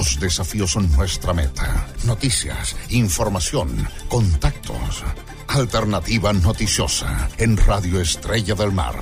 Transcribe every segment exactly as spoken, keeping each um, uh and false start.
Los desafíos son nuestra meta. Noticias, información, contactos. Alternativa Noticiosa en Radio Estrella del Mar.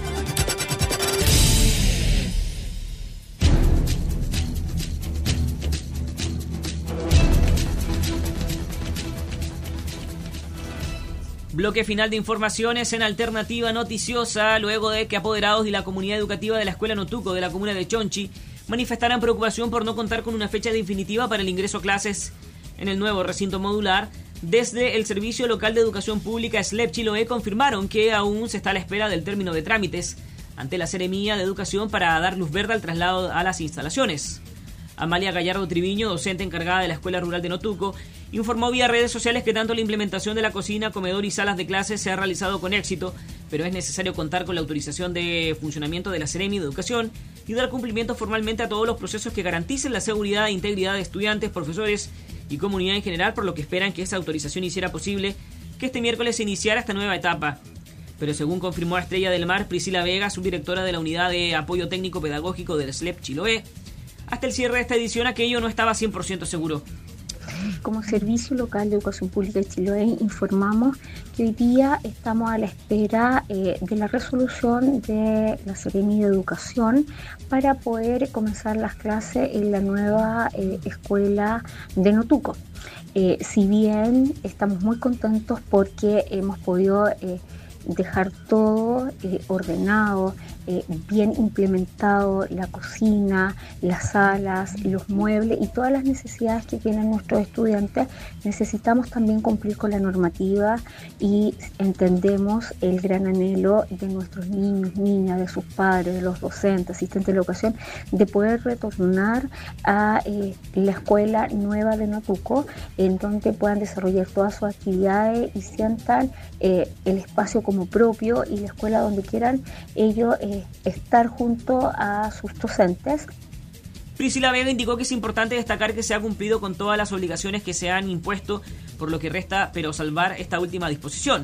Bloque final de informaciones en Alternativa Noticiosa, luego de que apoderados y la comunidad educativa de la Escuela Notuco de la comuna de Chonchi manifestaran preocupación por no contar con una fecha definitiva para el ingreso a clases en el nuevo recinto modular. Desde el Servicio Local de Educación Pública S L E P Chiloé confirmaron que aún se está a la espera del término de trámites ante la Seremía de Educación para dar luz verde al traslado a las instalaciones. Amalia Gallardo Triviño, docente encargada de la Escuela Rural de Notuco, informó vía redes sociales que tanto la implementación de la cocina, comedor y salas de clases se ha realizado con éxito, pero es necesario contar con la autorización de funcionamiento de la Seremi de Educación y dar cumplimiento formalmente a todos los procesos que garanticen la seguridad e integridad de estudiantes, profesores y comunidad en general, por lo que esperan que esa autorización hiciera posible que este miércoles se iniciara esta nueva etapa. Pero según confirmó a Estrella del Mar Priscila Vega, subdirectora de la Unidad de Apoyo Técnico Pedagógico del S L E P Chiloé, hasta el cierre de esta edición aquello no estaba cien por ciento seguro. Como Servicio Local de Educación Pública de Chiloé informamos que hoy día estamos a la espera eh, de la resolución de la Seremi de Educación para poder comenzar las clases en la nueva eh, escuela de Notuco. Eh, si bien estamos muy contentos porque hemos podido eh, dejar todo eh, ordenado, eh, bien implementado, la cocina, las salas, los muebles y todas las necesidades que tienen nuestros estudiantes, necesitamos también cumplir con la normativa y entendemos el gran anhelo de nuestros niños, niñas, de sus padres, de los docentes, asistentes de la educación, de poder retornar a eh, la escuela nueva de Notuco, en donde puedan desarrollar todas sus actividades y sientan eh, el espacio como propio y la escuela donde quieran ellos eh, estar junto a sus docentes. Priscila Vega indicó que es importante destacar que se ha cumplido con todas las obligaciones que se han impuesto, por lo que resta pero salvar esta última disposición.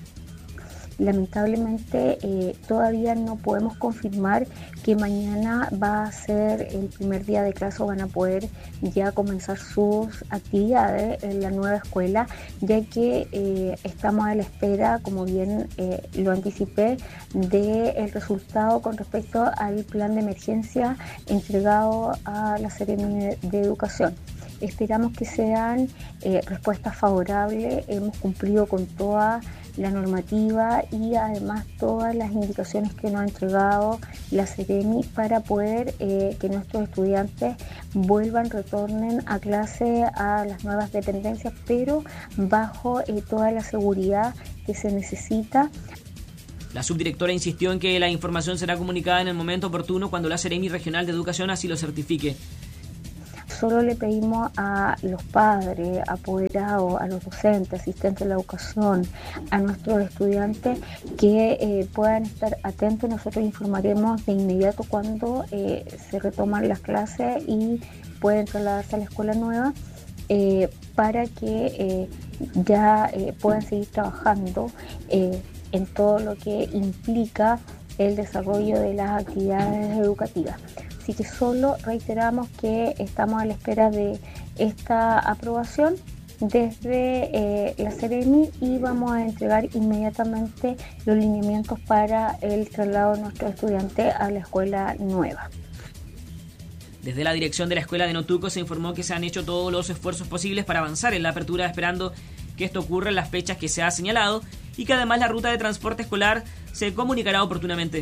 Lamentablemente eh, todavía no podemos confirmar que mañana va a ser el primer día de clase o van a poder ya comenzar sus actividades en la nueva escuela, ya que eh, estamos a la espera, como bien eh, lo anticipé, del resultado con respecto al plan de emergencia entregado a la Seremi de Educación. Esperamos que sean eh, respuestas favorables, hemos cumplido con toda la normativa y además todas las indicaciones que nos ha entregado la Seremi para poder eh, que nuestros estudiantes vuelvan, retornen a clase a las nuevas dependencias, pero bajo eh, toda la seguridad que se necesita. La subdirectora insistió en que la información será comunicada en el momento oportuno cuando la Seremi Regional de Educación así lo certifique. Solo le pedimos a los padres, apoderados, a los docentes, asistentes de la educación, a nuestros estudiantes que eh, puedan estar atentos. Nosotros informaremos de inmediato cuando eh, se retoman las clases y pueden trasladarse a la escuela nueva eh, para que eh, ya eh, puedan seguir trabajando eh, en todo lo que implica el desarrollo de las actividades educativas. Así que solo reiteramos que estamos a la espera de esta aprobación desde eh, la Seremi y vamos a entregar inmediatamente los lineamientos para el traslado de nuestros estudiantes a la escuela nueva. Desde la dirección de la escuela de Notuco se informó que se han hecho todos los esfuerzos posibles para avanzar en la apertura, esperando que esto ocurra en las fechas que se ha señalado y que además la ruta de transporte escolar se comunicará oportunamente.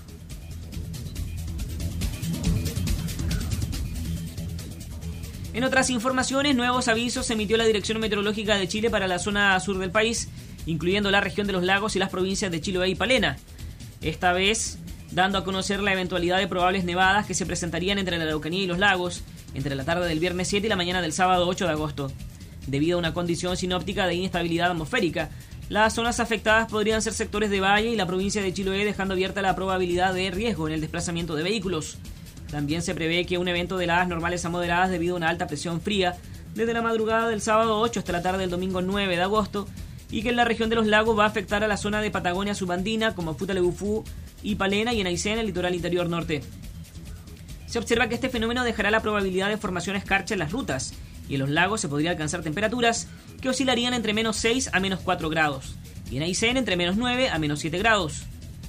En otras informaciones, nuevos avisos emitió la Dirección Meteorológica de Chile para la zona sur del país, incluyendo la región de los lagos y las provincias de Chiloé y Palena. Esta vez, dando a conocer la eventualidad de probables nevadas que se presentarían entre la Araucanía y los lagos, entre la tarde del viernes siete y la mañana del sábado ocho de agosto. Debido a una condición sinóptica de inestabilidad atmosférica, las zonas afectadas podrían ser sectores de Valle y la provincia de Chiloé, dejando abierta la probabilidad de riesgo en el desplazamiento de vehículos. También se prevé que un evento de heladas normales a moderadas debido a una alta presión fría desde la madrugada del sábado ocho hasta la tarde del domingo nueve de agosto y que en la región de los lagos va a afectar a la zona de Patagonia subandina como Futaleufú y Palena y en Aysén, el litoral interior norte. Se observa que este fenómeno dejará la probabilidad de formación escarcha en las rutas, y en los lagos se podría alcanzar temperaturas que oscilarían entre menos seis a menos cuatro grados, y en Aysén entre menos nueve a menos siete grados.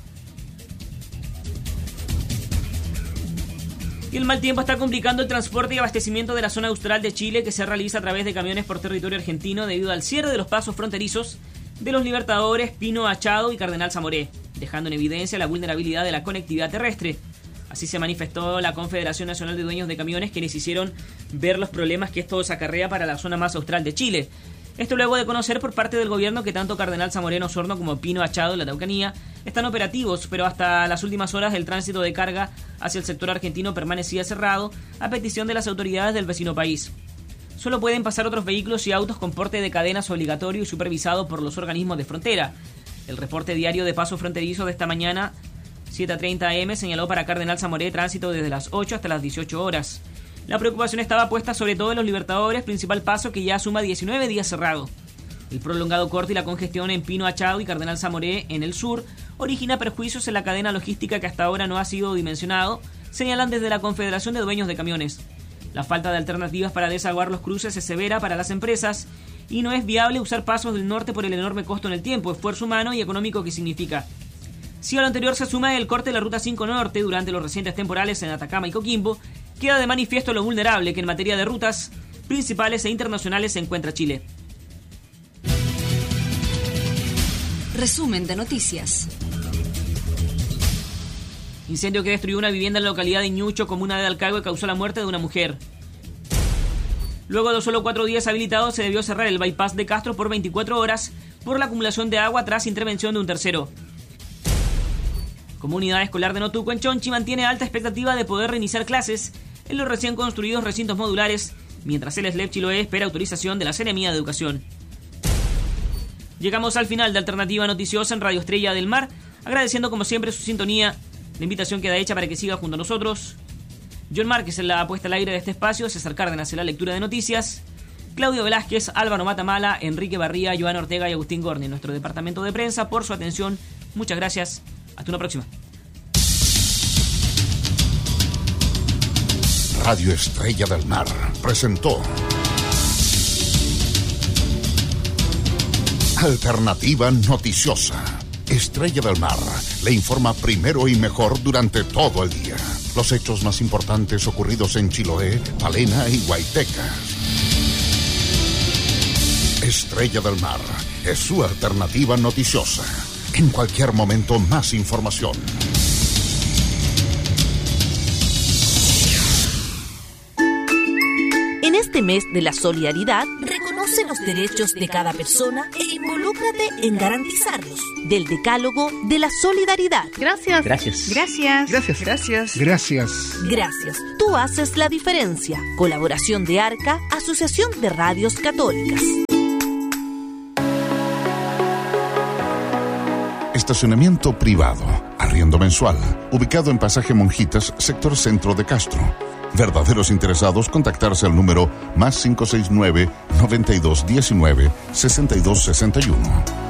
Y el mal tiempo está complicando el transporte y abastecimiento de la zona austral de Chile, que se realiza a través de camiones por territorio argentino debido al cierre de los pasos fronterizos de los Libertadores, Pino Achado y Cardenal Zamoré, dejando en evidencia la vulnerabilidad de la conectividad terrestre. Así se manifestó la Confederación Nacional de Dueños de Camiones, quienes hicieron ver los problemas que esto acarrea para la zona más austral de Chile. Esto luego de conocer por parte del gobierno que tanto Cardenal Zamoré en Osorno como Pino Achado en la Araucanía están operativos, pero hasta las últimas horas el tránsito de carga hacia el sector argentino permanecía cerrado a petición de las autoridades del vecino país. Solo pueden pasar otros vehículos y autos con porte de cadenas obligatorio y supervisado por los organismos de frontera. El reporte diario de paso fronterizo de esta mañana, siete a treinta a eme, señaló para Cardenal Zamoré tránsito desde las ocho hasta las dieciocho horas. La preocupación estaba puesta sobre todo en los Libertadores, principal paso que ya suma diecinueve días cerrado. El prolongado corte y la congestión en Pino Achado y Cardenal Zamoré en el sur origina perjuicios en la cadena logística que hasta ahora no ha sido dimensionado, señalan desde la Confederación de Dueños de Camiones. La falta de alternativas para desaguar los cruces es severa para las empresas y no es viable usar pasos del norte por el enorme costo en el tiempo, esfuerzo humano y económico que significa. Si a lo anterior se suma el corte de la Ruta cinco Norte durante los recientes temporales en Atacama y Coquimbo, queda de manifiesto lo vulnerable que en materia de rutas principales e internacionales se encuentra Chile. Resumen de noticias. Incendio que destruyó una vivienda en la localidad de Ñucho, comuna de Alcagüe, causó la muerte de una mujer. Luego de solo cuatro días habilitados, se debió cerrar el bypass de Castro por veinticuatro horas por la acumulación de agua tras intervención de un tercero. Comunidad Escolar de Notuco en Chonchi mantiene alta expectativa de poder reiniciar clases en los recién construidos recintos modulares, mientras el S L E P Chiloé espera autorización de la Seremía de Educación. Llegamos al final de Alternativa Noticiosa en Radio Estrella del Mar, agradeciendo como siempre su sintonía. La invitación queda hecha para que siga junto a nosotros. John Márquez en la puesta al aire de este espacio, César Cárdenas en la lectura de noticias, Claudio Velázquez, Álvaro Matamala, Enrique Barría, Joana Ortega y Agustín Gorni en nuestro departamento de prensa por su atención. Muchas gracias. Hasta una próxima. Radio Estrella del Mar presentó Alternativa Noticiosa. Estrella del Mar le informa primero y mejor durante todo el día. Los hechos más importantes ocurridos en Chiloé, Palena y Guaytecas. Estrella del Mar es su alternativa noticiosa. En cualquier momento, más información. En este mes de la solidaridad, reconoce los derechos de cada persona e involúcrate en garantizarlos. Del Decálogo de la Solidaridad. Gracias. Gracias. Gracias. Gracias. Gracias. Gracias. Gracias. Tú haces la diferencia. Colaboración de ARCA, Asociación de Radios Católicas. Estacionamiento privado, arriendo mensual, ubicado en Pasaje Monjitas, sector centro de Castro. Verdaderos interesados, contactarse al número más cinco seis nueve, noventa y dos diecinueve, sesenta y dos sesenta y uno.